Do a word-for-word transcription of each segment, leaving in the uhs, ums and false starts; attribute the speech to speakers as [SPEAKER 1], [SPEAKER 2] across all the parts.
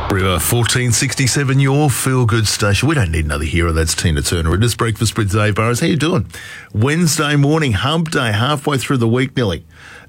[SPEAKER 1] River fourteen sixty-seven, your feel-good station. We don't need another hero. That's Tina Turner. It is Breakfast with Dave Burrows. How you doing? Wednesday morning, hump day, halfway through the week nearly.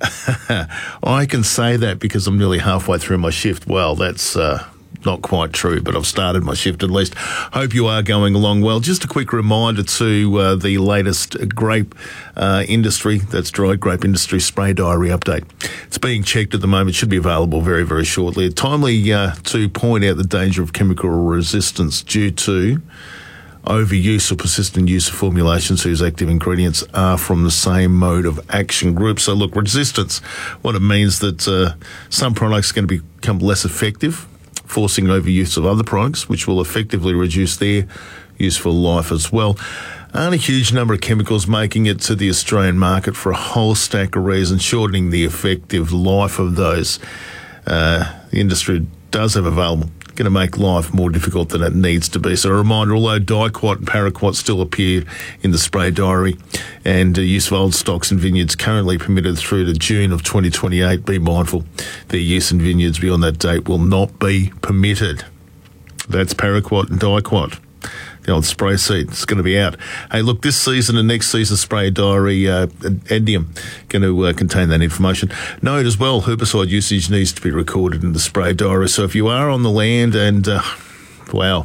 [SPEAKER 1] I can say that because I'm nearly halfway through my shift. Well, that's uh, not quite true, but I've started my shift at least. Hope you are going along well. Just a quick reminder to uh, the latest grape uh, industry, that's dried grape industry spray diary update. It's being checked at the moment. Should be available very, very shortly. Timely uh, to point out the danger of chemical resistance due to overuse or persistent use of formulations whose active ingredients are from the same mode of action group. So look, resistance, what it means that uh, some products are going to become less effective, forcing overuse of other products, which will effectively reduce their useful life as well. Aren't a huge number of chemicals making it to the Australian market for a whole stack of reasons, shortening the effective life of those uh, the industry does have available. Going to make life more difficult than it needs to be. So a reminder, although Diquat and Paraquat still appear in the spray diary and uh, use of old stocks in vineyards currently permitted through to June of twenty twenty-eight, be mindful their use in vineyards beyond that date will not be permitted. That's Paraquat and Diquat. The old spray seed is going to be out. Hey, look, this season and next season's spray diary, uh, Endium, going to uh, contain that information. Note as well, herbicide usage needs to be recorded in the spray diary. So if you are on the land and, uh, wow,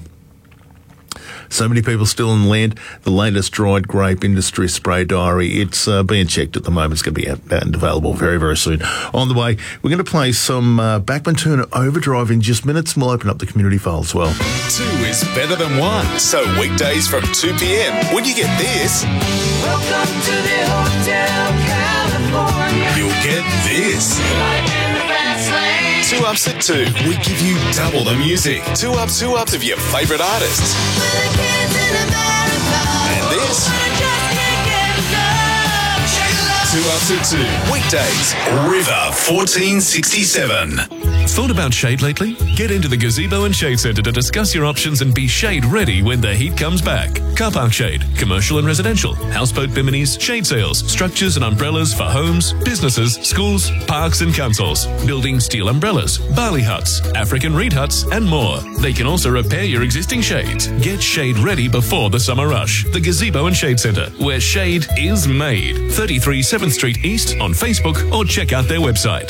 [SPEAKER 1] so many people still on the land, the latest dried grape industry spray diary, it's uh, being checked at the moment. It's going to be out and available very, very soon. On the way, we're going to play some uh, Bachman Turner Overdrive in just minutes, and we'll open up the community file as well.
[SPEAKER 2] Two is better than one. So weekdays from two p.m. when you get this,
[SPEAKER 3] Welcome to the Hotel California.
[SPEAKER 2] you'll get this.
[SPEAKER 3] Life in the fast lane.
[SPEAKER 2] Two Ups at two. We give you double the music. Two ups, two ups of your favourite artists.
[SPEAKER 3] For the kids in America.
[SPEAKER 2] And this,
[SPEAKER 3] Wanna just can't get enough. Shake it up.
[SPEAKER 2] Two Ups at two. Weekdays, River fourteen sixty-seven.
[SPEAKER 4] Thought about shade lately? Get into the Gazebo and Shade Centre to discuss your options and be shade ready when the heat comes back. Car park shade, commercial and residential, houseboat biminis, shade sails, structures and umbrellas for homes, businesses, schools, parks and councils, building steel umbrellas, barley huts, African reed huts and more. They can also repair your existing shades. Get shade ready before the summer rush. The Gazebo and Shade Centre, where shade is made. thirty-three seventh Street East on Facebook or check out their website.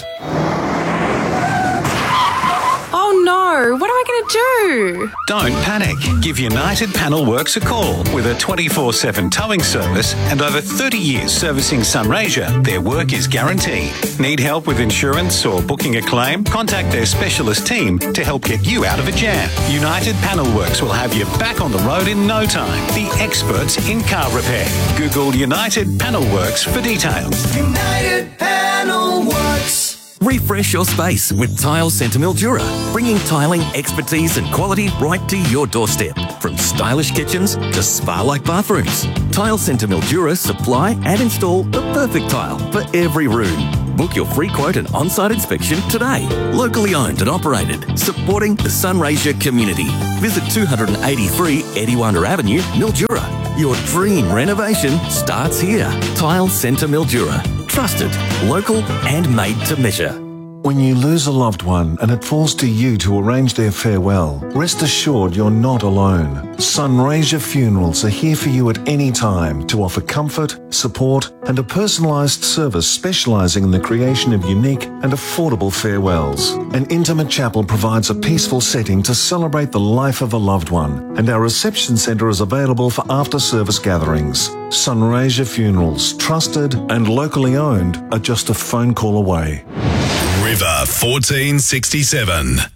[SPEAKER 5] Oh no, what am I going to do?
[SPEAKER 6] Don't panic. Give United Panel Works a call. With a twenty-four seven towing service and over thirty years servicing Sunraysia, their work is guaranteed. Need help with insurance or booking a claim? Contact their specialist team to help get you out of a jam. United Panel Works will have you back on the road in no time. The experts in car repair. Google United Panel Works for details.
[SPEAKER 3] United Panel Works.
[SPEAKER 7] Refresh your space with Tile Centre Mildura, bringing tiling expertise and quality right to your doorstep. From stylish kitchens to spa-like bathrooms, Tile Centre Mildura supply and install the perfect tile for every room. Book your free quote and on-site inspection today. Locally owned and operated, supporting the Sunraysia community. Visit two eighty-three Ediwanda Avenue, Mildura. Your dream renovation starts here. Tile Centre Mildura. Trusted, local and made to measure.
[SPEAKER 8] When you lose a loved one and it falls to you to arrange their farewell, rest assured you're not alone. Sunraysia Funerals are here for you at any time to offer comfort, support and a personalised service specialising in the creation of unique and affordable farewells. An intimate chapel provides a peaceful setting to celebrate the life of a loved one, and our reception centre is available for after-service gatherings. Sunraysia Funerals, trusted and locally owned, are just a phone call away.
[SPEAKER 2] River fourteen sixty-seven.